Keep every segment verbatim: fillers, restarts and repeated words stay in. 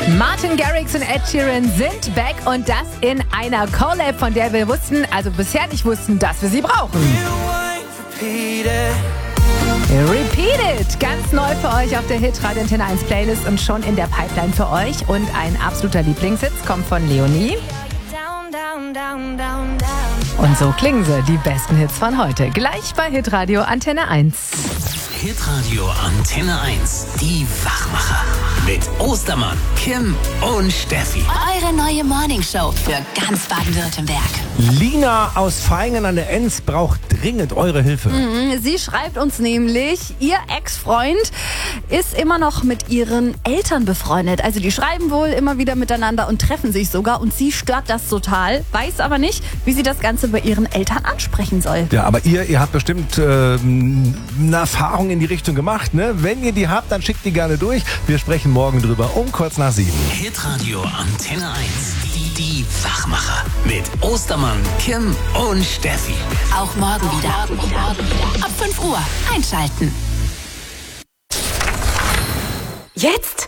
Martin Garrix und Ed Sheeran sind back und das in einer Collab, von der wir wussten, also bisher nicht wussten, dass wir sie brauchen. Repeat It, ganz neu für euch auf der Hitradio Antenne eins Playlist und schon in der Pipeline für euch. Und ein absoluter Lieblingshit kommt von Leonie. Und so klingen sie, die besten Hits von heute. Gleich bei Hitradio Antenne eins. Hitradio Antenne eins, die Wachmacher. Mit Ostermann, Kim und Steffi. Eure neue Morningshow für ganz Baden-Württemberg. Lina aus Vaihingen an der Enz braucht dringend eure Hilfe. Mhm, sie schreibt uns nämlich, ihr Ex-Freund ist immer noch mit ihren Eltern befreundet. Also die schreiben wohl immer wieder miteinander und treffen sich sogar. Und sie stört das total, weiß aber nicht, wie sie das Ganze bei ihren Eltern ansprechen soll. Ja, aber ihr, ihr habt bestimmt äh, eine Erfahrung in die Richtung gemacht, ne? Wenn ihr die habt, dann schickt die gerne durch. Wir sprechen morgen drüber um kurz nach sieben. Hitradio Antenne eins, die, die Wachmacher. Mit Ostermann, Kim und Steffi. Auch morgen wieder. Ab fünf Uhr einschalten. Jetzt?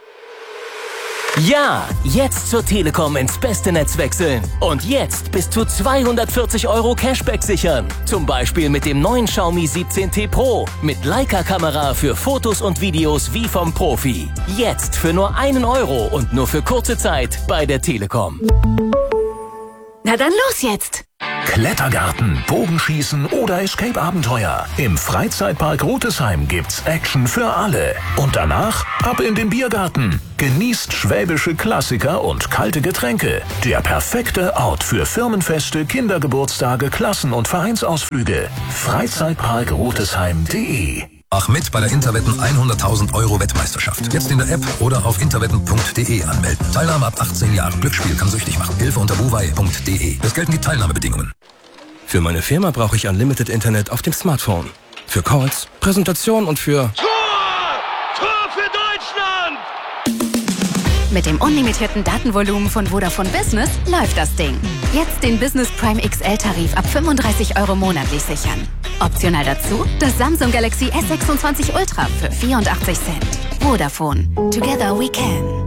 Ja, jetzt zur Telekom ins beste Netz wechseln. Und jetzt bis zu zweihundertvierzig Euro Cashback sichern. Zum Beispiel mit dem neuen Xiaomi siebzehn T Pro. Mit Leica-Kamera für Fotos und Videos wie vom Profi. Jetzt für nur einen Euro und nur für kurze Zeit bei der Telekom. Na dann los jetzt. Klettergarten, Bogenschießen oder Escape-Abenteuer. Im Freizeitpark Rotesheim gibt's Action für alle. Und danach ab in den Biergarten. Genießt schwäbische Klassiker und kalte Getränke. Der perfekte Ort für Firmenfeste, Kindergeburtstage, Klassen- und Vereinsausflüge. Freizeitpark Rotesheim punkt de. Mach mit bei der Interwetten hunderttausend Euro Wettmeisterschaft. Jetzt in der App oder auf interwetten punkt de anmelden. Teilnahme ab achtzehn Jahren. Glücksspiel kann süchtig machen. Hilfe unter buwei punkt de. Es gelten die Teilnahmebedingungen. Für meine Firma brauche ich Unlimited Internet auf dem Smartphone. Für Calls, Präsentation und für... Tor! Tor für Deutschland! Mit dem unlimitierten Datenvolumen von Vodafone Business läuft das Ding. Jetzt den Business Prime X L-Tarif ab fünfunddreißig Euro monatlich sichern. Optional dazu das Samsung Galaxy S sechsundzwanzig Ultra für vierundachtzig Cent. Vodafone. Together we can.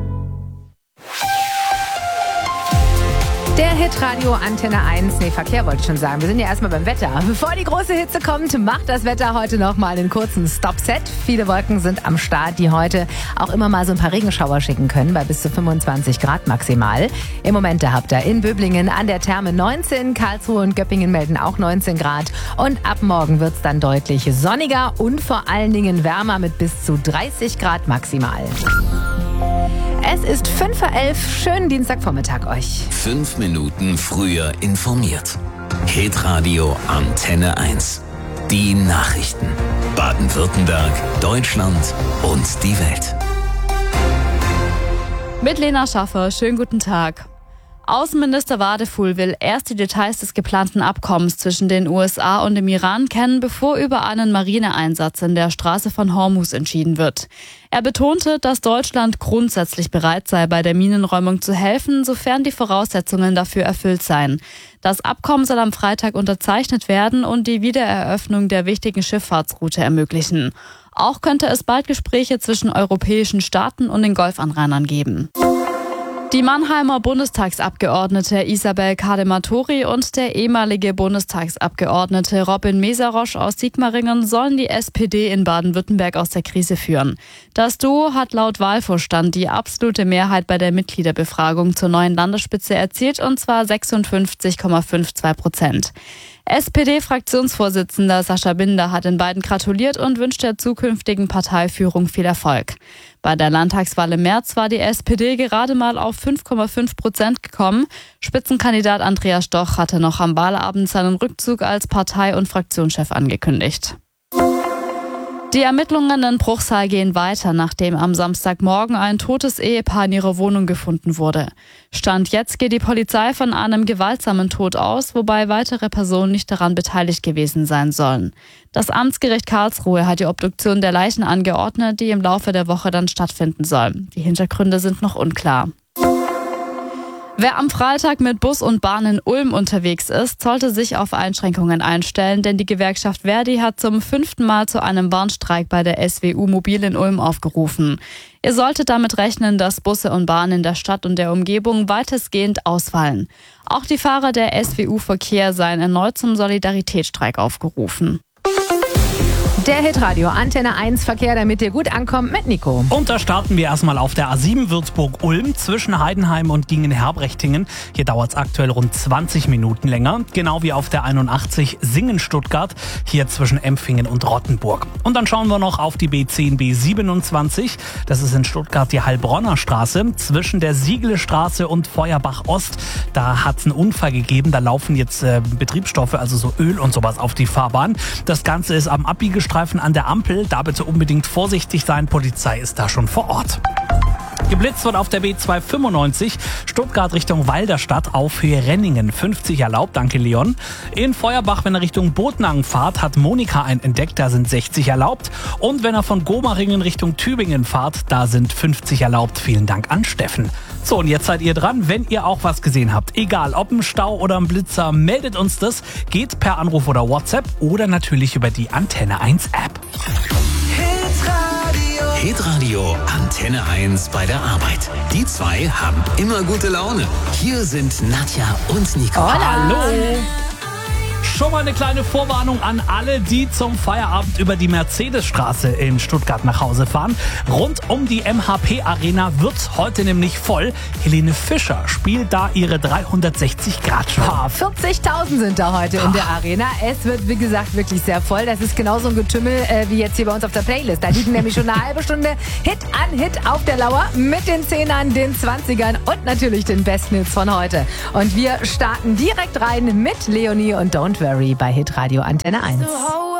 Der Hitradio Antenne eins, nee, Verkehr wollte ich schon sagen. Wir sind ja erstmal beim Wetter. Bevor die große Hitze kommt, macht das Wetter heute noch mal einen kurzen Stop-Set. Viele Wolken sind am Start, die heute auch immer mal so ein paar Regenschauer schicken können, bei bis zu fünfundzwanzig Grad maximal. Im Moment da habt ihr in Böblingen an der Therme neunzehn, Karlsruhe und Göppingen melden auch neunzehn Grad. Und ab morgen wird's dann deutlich sonniger und vor allen Dingen wärmer mit bis zu dreißig Grad maximal. Es ist fünf vor elf. Schönen Dienstagvormittag euch. Fünf Minuten früher informiert. Hitradio Antenne eins. Die Nachrichten. Baden-Württemberg, Deutschland und die Welt. Mit Lena Schaffer. Schönen guten Tag. Außenminister Wadefuhl will erst die Details des geplanten Abkommens zwischen den U S A und dem Iran kennen, bevor über einen Marineeinsatz in der Straße von Hormuz entschieden wird. Er betonte, dass Deutschland grundsätzlich bereit sei, bei der Minenräumung zu helfen, sofern die Voraussetzungen dafür erfüllt seien. Das Abkommen soll am Freitag unterzeichnet werden und die Wiedereröffnung der wichtigen Schifffahrtsroute ermöglichen. Auch könnte es bald Gespräche zwischen europäischen Staaten und den Golfanrainern geben. Die Mannheimer Bundestagsabgeordnete Isabel Kadematori und der ehemalige Bundestagsabgeordnete Robin Mesarosch aus Sigmaringen sollen die S P D in Baden-Württemberg aus der Krise führen. Das Duo hat laut Wahlvorstand die absolute Mehrheit bei der Mitgliederbefragung zur neuen Landesspitze erzielt, und zwar sechsundfünfzig Komma zweiundfünfzig Prozent. S P D-Fraktionsvorsitzender Sascha Binder hat den beiden gratuliert und wünscht der zukünftigen Parteiführung viel Erfolg. Bei der Landtagswahl im März war die S P D gerade mal auf fünf Komma fünf Prozent gekommen. Spitzenkandidat Andreas Stoch hatte noch am Wahlabend seinen Rückzug als Partei- und Fraktionschef angekündigt. Die Ermittlungen in Bruchsal gehen weiter, nachdem am Samstagmorgen ein totes Ehepaar in ihrer Wohnung gefunden wurde. Stand jetzt geht die Polizei von einem gewaltsamen Tod aus, wobei weitere Personen nicht daran beteiligt gewesen sein sollen. Das Amtsgericht Karlsruhe hat die Obduktion der Leichen angeordnet, die im Laufe der Woche dann stattfinden soll. Die Hintergründe sind noch unklar. Wer am Freitag mit Bus und Bahn in Ulm unterwegs ist, sollte sich auf Einschränkungen einstellen, denn die Gewerkschaft Verdi hat zum fünften Mal zu einem Warnstreik bei der S W U Mobil in Ulm aufgerufen. Ihr solltet damit rechnen, dass Busse und Bahnen in der Stadt und der Umgebung weitestgehend ausfallen. Auch die Fahrer der S W U Verkehr seien erneut zum Solidaritätsstreik aufgerufen. Der Hitradio Antenne eins Verkehr, damit ihr gut ankommt, mit Nico. Und da starten wir erstmal auf der A sieben Würzburg-Ulm zwischen Heidenheim und Gingen-Herbrechtingen. Hier dauert es aktuell rund zwanzig Minuten länger. Genau wie auf der einundachtzig Singen-Stuttgart, hier zwischen Empfingen und Rottenburg. Und dann schauen wir noch auf die B zehn B siebenundzwanzig. Das ist in Stuttgart die Heilbronner Straße zwischen der Siegelestraße und Feuerbach-Ost. Da hat es einen Unfall gegeben. Da laufen jetzt äh, Betriebsstoffe, also so Öl und sowas auf die Fahrbahn. Das Ganze ist am Abbiegestreifen an der Ampel, da bitte unbedingt vorsichtig sein, Polizei ist da schon vor Ort. Geblitzt wird auf der B zweihundertfünfundneunzig Stuttgart Richtung Walderstadt auf Höhe Renningen. fünfzig erlaubt, danke Leon. In Feuerbach, wenn er Richtung Botnang fahrt, hat Monika einen entdeckt, da sind sechzig erlaubt. Und wenn er von Gomaringen Richtung Tübingen fahrt, da sind fünfzig erlaubt. Vielen Dank an Steffen. So, und jetzt seid ihr dran, wenn ihr auch was gesehen habt. Egal, ob ein Stau oder ein Blitzer, meldet uns das. Geht per Anruf oder WhatsApp oder natürlich über die Antenne eins App. Hitradio Antenne eins bei der Arbeit. Die zwei haben immer gute Laune. Hier sind Nadja und Nico. Hallo! Schon mal eine kleine Vorwarnung an alle, die zum Feierabend über die Mercedesstraße in Stuttgart nach Hause fahren. Rund um die M H P Arena wird's heute nämlich voll. Helene Fischer spielt da ihre dreihundertsechzig Grad Show. Oh, vierzigtausend sind da heute in der Arena. Es wird, wie gesagt, wirklich sehr voll. Das ist genauso ein Getümmel äh, wie jetzt hier bei uns auf der Playlist. Da liegen nämlich schon eine halbe Stunde Hit an Hit auf der Lauer mit den Zehnern, den Zwanzigern und natürlich den besten Hits von heute. Und wir starten direkt rein mit Leonie und Don't Worry bei Hitradio Antenne eins.